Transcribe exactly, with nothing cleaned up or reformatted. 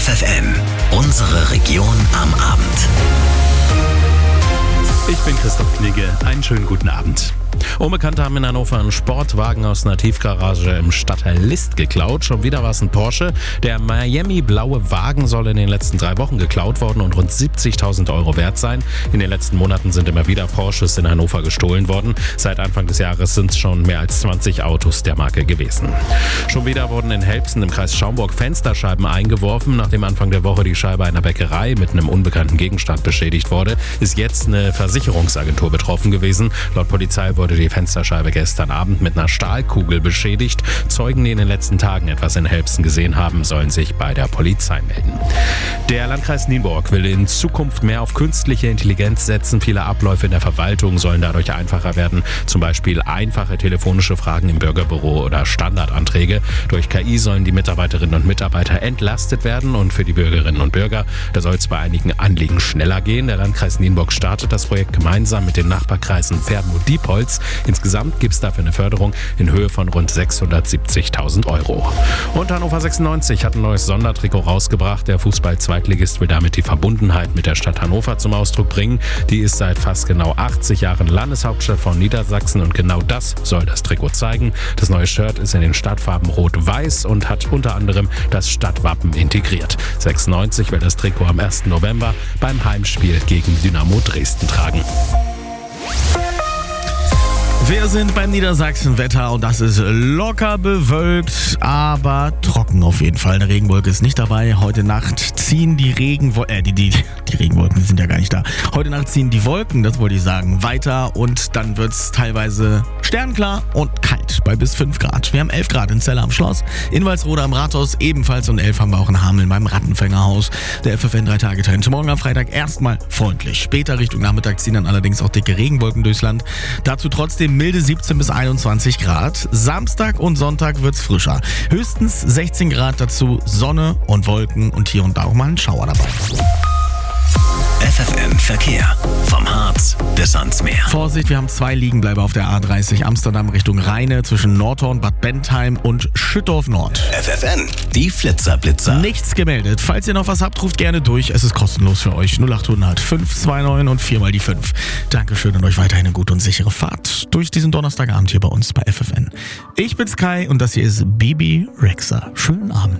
F F M, unsere Region am Abend. Ich bin Christoph Knigge, einen schönen guten Abend. Unbekannte haben in Hannover einen Sportwagen aus einer Tiefgarage im Stadtteil List geklaut. Schon wieder war es ein Porsche. Der Miami-blaue Wagen soll in den letzten drei Wochen geklaut worden und rund siebzigtausend Euro wert sein. In den letzten Monaten sind immer wieder Porsches in Hannover gestohlen worden. Seit Anfang des Jahres sind es schon mehr als zwanzig Autos der Marke gewesen. Schon wieder wurden in Helbsen im Kreis Schaumburg Fensterscheiben eingeworfen. Nachdem Anfang der Woche die Scheibe einer Bäckerei mit einem unbekannten Gegenstand beschädigt wurde, ist jetzt eine Versicherungsagentur betroffen gewesen. Laut Polizei wurde die Fensterscheibe gestern Abend mit einer Stahlkugel beschädigt. Zeugen, die in den letzten Tagen etwas in Helbsen gesehen haben, sollen sich bei der Polizei melden. Der Landkreis Nienburg will in Zukunft mehr auf künstliche Intelligenz setzen. Viele Abläufe in der Verwaltung sollen dadurch einfacher werden. Zum Beispiel einfache telefonische Fragen im Bürgerbüro oder Standardanträge. Durch K I sollen die Mitarbeiterinnen und Mitarbeiter entlastet werden und für die Bürgerinnen und Bürger, da soll es bei einigen Anliegen schneller gehen. Der Landkreis Nienburg startet das Projekt gemeinsam mit den Nachbarkreisen Verden und Diepholz. Insgesamt gibt es dafür eine Förderung in Höhe von rund sechshundertsiebzigtausend Euro. Und Hannover sechsundneunzig hat ein neues Sondertrikot rausgebracht. Der Fußball-Zweitligist will damit die Verbundenheit mit der Stadt Hannover zum Ausdruck bringen. Die ist seit fast genau achtzig Jahren Landeshauptstadt von Niedersachsen und genau das soll das Trikot zeigen. Das neue Shirt ist in den Stadtfarben Rot-Weiß und hat unter anderem das Stadtwappen integriert. sechsundneunzig will das Trikot am ersten November beim Heimspiel gegen Dynamo Dresden tragen. Wir sind beim Niedersachsen-Wetter und das ist locker bewölkt, aber trocken auf jeden Fall. Eine Regenwolke ist nicht dabei. Heute Nacht ziehen die Regenwolken, äh, die, die, die Regenwolken sind ja gar nicht da. Heute Nacht ziehen die Wolken, das wollte ich sagen, weiter und dann wird es teilweise sternklar und kalt bei bis fünf Grad. Wir haben elf Grad in Celle am Schloss, in Walsrode am Rathaus ebenfalls und elf haben wir auch in Hameln beim Rattenfängerhaus. Der F F N drei Tage Trend. Morgen am Freitag erstmal freundlich. Später Richtung Nachmittag ziehen dann allerdings auch dicke Regenwolken durchs Land. Dazu trotzdem milde siebzehn bis einundzwanzig Grad. Samstag und Sonntag wird's frischer. Höchstens sechzehn Grad, dazu Sonne und Wolken und hier und da auch mal ein Schauer dabei. F F M Verkehr. Vom Harz bis ans Meer. Vorsicht, wir haben zwei Liegenbleiber auf der A dreißig Amsterdam Richtung Rheine zwischen Nordhorn, Bad Bentheim und Schüttorf Nord. F F N, die Flitzer-Blitzer. Nichts gemeldet. Falls ihr noch was habt, ruft gerne durch. Es ist kostenlos für euch. null acht hundert fünf zwei neun und vier mal die fünf. Dankeschön und euch weiterhin eine gute und sichere Fahrt durch diesen Donnerstagabend hier bei uns bei F F N. Ich bin Sky und das hier ist Bibi Rexha. Schönen Abend.